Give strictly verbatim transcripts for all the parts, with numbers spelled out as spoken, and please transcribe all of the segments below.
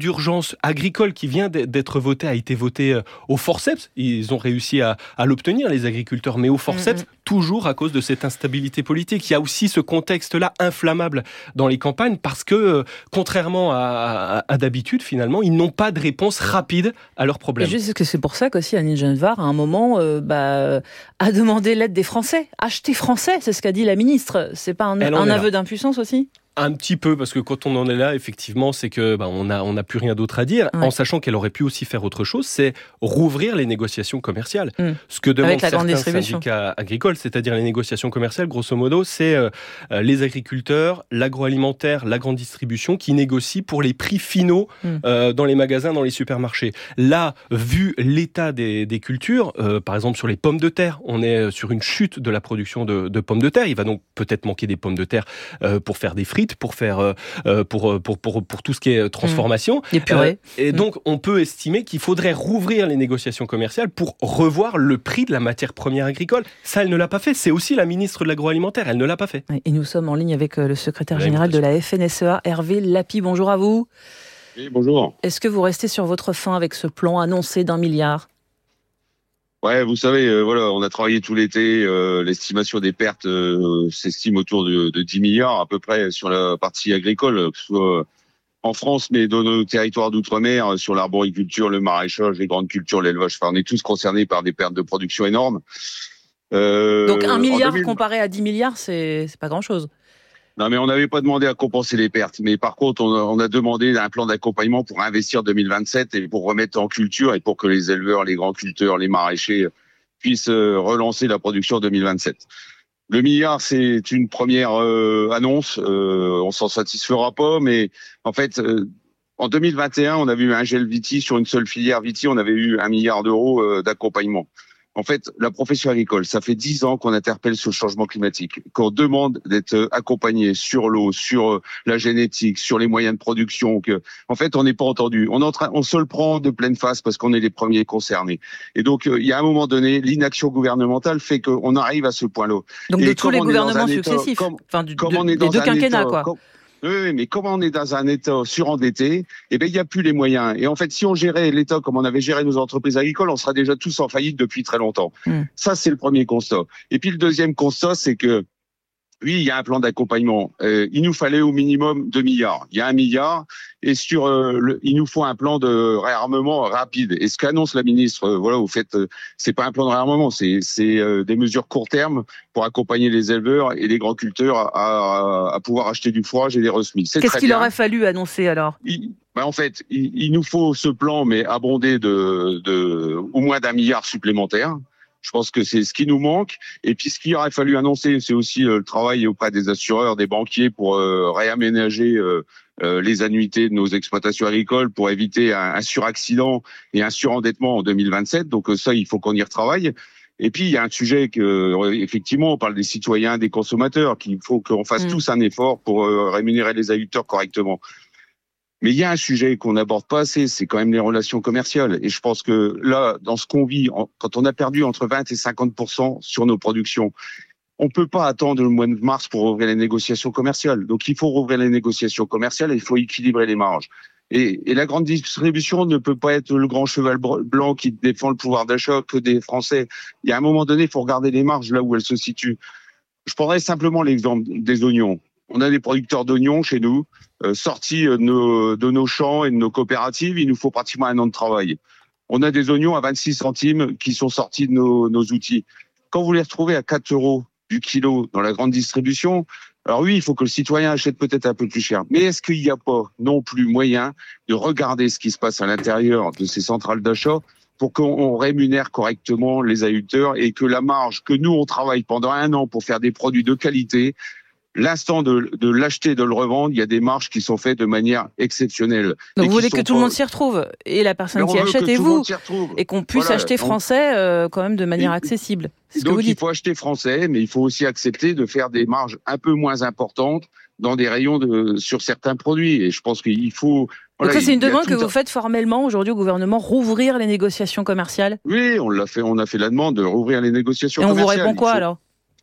d'urgence agricole qui vient d'être voté a été voté au forceps. Ils ont réussi à, à l'obtenir, les agriculteurs, mais au forceps, mmh. toujours à cause de cette instabilité politique. Il y a aussi ce contexte-là inflammable dans les campagnes parce que, contrairement à, à, à d'habitude, finalement, ils n'ont pas de réponse rapide à leurs problèmes. Et juste que c'est pour ça qu'aussi Annie Genevard, à un moment, euh, bah, a demandé l'aide des Français. Acheter français, c'est ce qu'a dit la ministre. C'est pas un, un aveu d'impuissance aussi ? Un petit peu, parce que quand on en est là, effectivement, c'est que bah, on a on n'a plus rien d'autre à dire, ouais. en sachant qu'elle aurait pu aussi faire autre chose, c'est rouvrir les négociations commerciales. Mmh. Ce que demandent certains syndicats agricoles, c'est-à-dire les négociations commerciales, grosso modo, c'est euh, les agriculteurs, l'agroalimentaire, la grande distribution qui négocient pour les prix finaux mmh. euh, dans les magasins, dans les supermarchés. Là, vu l'état des, des cultures, euh, par exemple sur les pommes de terre, on est sur une chute de la production de, de pommes de terre. Il va donc peut-être manquer des pommes de terre euh, pour faire des frites, pour faire euh, pour, pour pour pour tout ce qui est transformation. Mmh. Et purée. Euh, et mmh. donc on peut estimer qu'il faudrait rouvrir les négociations commerciales pour revoir le prix de la matière première agricole. Ça, elle ne l'a pas fait. C'est aussi la ministre de l'agroalimentaire. Elle ne l'a pas fait. Et nous sommes en ligne avec le secrétaire général de la F N S E A, Hervé Lapie. Bonjour à vous. Oui, bonjour. Est-ce que vous restez sur votre faim avec ce plan annoncé d'un milliard ? Ouais, vous savez, euh, voilà, on a travaillé tout l'été. Euh, l'estimation des pertes euh, s'estime autour de, de dix milliards à peu près sur la partie agricole, que ce soit en France, mais dans nos territoires d'outre-mer, sur l'arboriculture, le maraîchage, les grandes cultures, l'élevage. Enfin, on est tous concernés par des pertes de production énormes. Euh, Donc un milliard deux mille... comparé à dix milliards, c'est, c'est pas grand-chose. Non, mais on n'avait pas demandé à compenser les pertes. Mais par contre, on a, on a demandé un plan d'accompagnement pour investir deux mille vingt-sept et pour remettre en culture et pour que les éleveurs, les grands culteurs, les maraîchers puissent relancer la production en deux mille vingt-sept. Le milliard, c'est une première euh, annonce. Euh, on s'en satisfera pas, mais en fait, euh, en deux mille vingt et un, on avait eu un gel Viti sur une seule filière Viti. On avait eu un milliard d'euros euh, d'accompagnement. En fait, la profession agricole, ça fait dix ans qu'on interpelle sur le changement climatique, qu'on demande d'être accompagné sur l'eau, sur la génétique, sur les moyens de production. Que, en fait, on n'est pas entendu. On, est en train, on se le prend de pleine face parce qu'on est les premiers concernés. Et donc, il y a un moment donné, l'inaction gouvernementale fait qu'on arrive à ce point-là. Donc, Et de tous les gouvernements successifs, comme, enfin, du, comme de, on est des deux quinquennats, état, quoi. Comme, Oui, mais comme on est dans un État surendetté, eh ben il n'y a plus les moyens. Et en fait, si on gérait l'État comme on avait géré nos entreprises agricoles, on serait déjà tous en faillite depuis très longtemps. Mmh. Ça, c'est le premier constat. Et puis le deuxième constat, c'est que oui, il y a un plan d'accompagnement. Euh, il nous fallait au minimum deux milliards. Il y a un milliard et sur euh, le, il nous faut un plan de réarmement rapide. Et ce qu'annonce la ministre, euh, voilà, au fait, euh, c'est pas un plan de réarmement, c'est c'est euh, des mesures court terme pour accompagner les éleveurs et les grands culteurs à, à, à pouvoir acheter du fourrage et des resemis. C'est Qu'est-ce qu'il bien. aurait fallu annoncer alors ? il, ben En fait, il, il nous faut ce plan, mais abondé de, de au moins d'un milliard supplémentaire. Je pense que c'est ce qui nous manque. Et puis, ce qu'il aurait fallu annoncer, c'est aussi euh, le travail auprès des assureurs, des banquiers pour euh, réaménager euh, euh, les annuités de nos exploitations agricoles pour éviter un, un suraccident et un surendettement en deux mille vingt-sept. Donc euh, ça, il faut qu'on y retravaille. Et puis, il y a un sujet que, euh, effectivement, on parle des citoyens, des consommateurs, qu'il faut qu'on fasse mmh. tous un effort pour euh, rémunérer les agriculteurs correctement. Mais il y a un sujet qu'on n'aborde pas assez, c'est quand même les relations commerciales. Et je pense que là, dans ce qu'on vit, quand on a perdu entre vingt et cinquante pour cent sur nos productions, on peut pas attendre le mois de mars pour ouvrir les négociations commerciales. Donc il faut rouvrir les négociations commerciales et il faut équilibrer les marges. Et, et la grande distribution ne peut pas être le grand cheval blanc qui défend le pouvoir d'achat que des Français. Il y a un moment donné, il faut regarder les marges là où elles se situent. Je prendrais simplement l'exemple des oignons. On a des producteurs d'oignons chez nous, euh, sortis de nos, de nos champs et de nos coopératives. Il nous faut pratiquement un an de travail. On a des oignons à vingt-six centimes qui sont sortis de nos, nos outils. Quand vous les retrouvez à quatre euros du kilo dans la grande distribution, alors oui, il faut que le citoyen achète peut-être un peu plus cher. Mais est-ce qu'il n'y a pas non plus moyen de regarder ce qui se passe à l'intérieur de ces centrales d'achat pour qu'on rémunère correctement les agriculteurs et que la marge que nous, on travaille pendant un an pour faire des produits de qualité, l'instant de, de l'acheter, de le revendre, il y a des marges qui sont faites de manière exceptionnelle. Donc vous voulez que tout pas... le monde s'y retrouve, et la personne qui achète et vous, et qu'on puisse voilà, acheter français euh, quand même de manière et, accessible. C'est ce donc que vous dites. Il faut acheter français, mais il faut aussi accepter de faire des marges un peu moins importantes dans des rayons de, sur certains produits. Et je pense qu'il faut... Voilà, donc ça, c'est une demande que vous faites formellement aujourd'hui au gouvernement, rouvrir les négociations commerciales ? Oui, on l'a fait, on a fait la demande de rouvrir les négociations et commerciales. Et on vous répond quoi faut... alors ?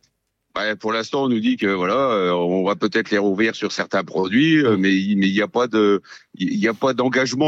Bah, pour l'instant, on nous dit que voilà, euh, on va peut-être les rouvrir sur certains produits, euh, mais mais il n'y a pas de, il y a pas d'engagement.